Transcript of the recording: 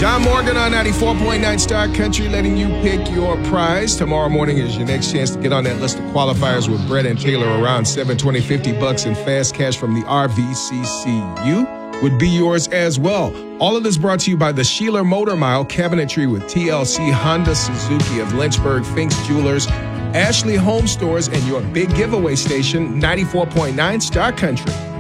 John Morgan on 94.9 Star Country, letting you pick your prize. Tomorrow morning is your next chance to get on that list of qualifiers with Brett and Taylor around 720, $50 in fast cash from the RVCC. You would be yours as well. All of this brought to you by the Sheeler Motor Mile, Cabinetry with TLC, Honda, Suzuki of Lynchburg, Fink's Jewelers, Ashley Home Stores, and your big giveaway station, 94.9 Star Country.